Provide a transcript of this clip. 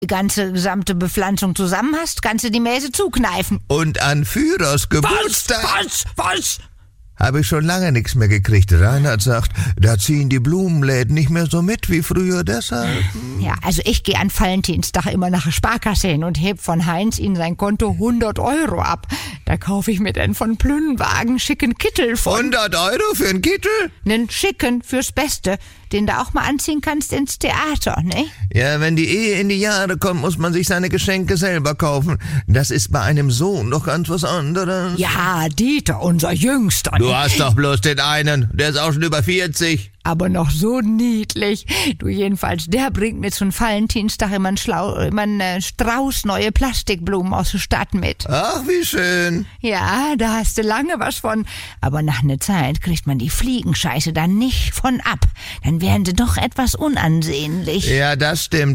die gesamte Bepflanzung zusammen hast, kannst du die Mäse zukneifen. Und an Führers Geburtstag Was? habe ich schon lange nichts mehr gekriegt. Reinhard sagt, da ziehen die Blumenläden nicht mehr so mit wie früher, deshalb. Ja, also ich gehe an Valentinstag immer nach der Sparkasse hin und heb von Heinz in sein Konto 100 € ab. Da kaufe ich mir dann von Plünnwagen schicken Kittel von. 100 € für einen Kittel? Nen schicken fürs Beste, den du auch mal anziehen kannst ins Theater, ne? Ja, wenn die Ehe in die Jahre kommt, muss man sich seine Geschenke selber kaufen. Das ist bei einem Sohn doch ganz was anderes. Ja, Dieter, unser Jüngster. Du hast doch bloß den einen, der ist auch schon über 40. Aber noch so niedlich. Du jedenfalls, der bringt mir zum Valentinstag immer einen Strauß neue Plastikblumen aus der Stadt mit. Ach, wie schön. Ja, da hast du lange was von. Aber nach einer Zeit kriegt man die Fliegenscheiße dann nicht von ab. Dann werden sie doch etwas unansehnlich. Ja, das stimmt.